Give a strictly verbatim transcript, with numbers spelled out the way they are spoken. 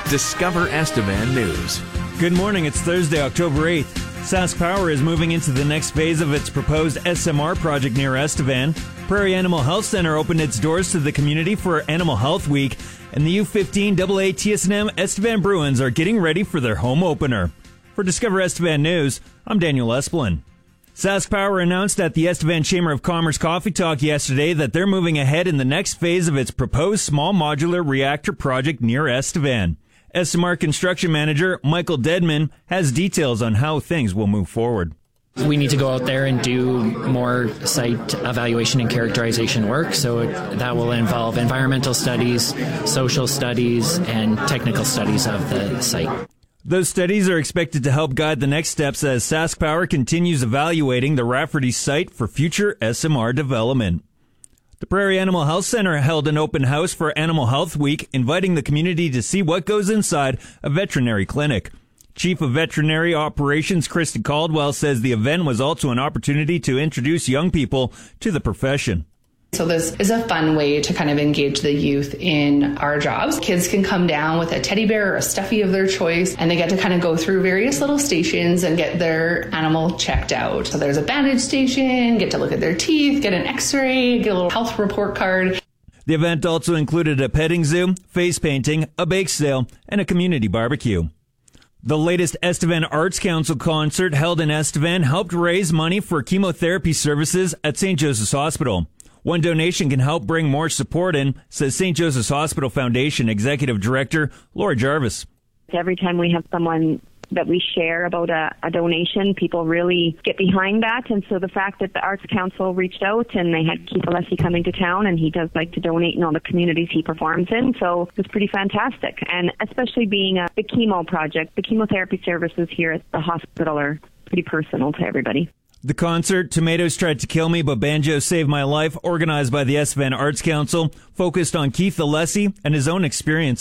Discover Estevan News. Good morning. It's Thursday, October eighth. Sask Power is moving into the next phase of its proposed S M R project near Estevan. Prairie Animal Health Center opened its doors to the community for Animal Health Week, and the U fifteen double A T S and M Estevan Bruins are getting ready for their home opener. For Discover Estevan News, I'm Daniel Esplin. Sask Power announced at the Estevan Chamber of Commerce Coffee Talk yesterday that they're moving ahead in the next phase of its proposed small modular reactor project near Estevan. S M R construction manager Michael Dedman has details on how things will move forward. We need to go out there and do more site evaluation and characterization work, so that will involve environmental studies, social studies, and technical studies of the site. Those studies are expected to help guide the next steps as Sask Power continues evaluating the Rafferty site for future S M R development. The Prairie Animal Health Center held an open house for Animal Health Week, inviting the community to see what goes inside a veterinary clinic. Chief of Veterinary Operations Kristen Caldwell says the event was also an opportunity to introduce young people to the profession. So this is a fun way to kind of engage the youth in our jobs. Kids can come down with a teddy bear or a stuffy of their choice, and they get to kind of go through various little stations and get their animal checked out. So there's a bandage station, get to look at their teeth, get an x-ray, get a little health report card. The event also included a petting zoo, face painting, a bake sale, and a community barbecue. The latest Estevan Arts Council concert held in Estevan helped raise money for chemotherapy services at Saint Joseph's Hospital. One donation can help bring more support in, says Saint Joseph's Hospital Foundation Executive Director Laura Jarvis. Every time we have someone that we share about a, a donation, people really get behind that. And so the fact that the Arts Council reached out and they had Keith Alessi coming to town, and he does like to donate in all the communities he performs in. So it was pretty fantastic. And especially being a the chemo project, the chemotherapy services here at the hospital are pretty personal to everybody. The concert, Tomatoes Tried to Kill Me, but Banjo Saved My Life, organized by the Estevan Arts Council, focused on Keith Alessi and his own experience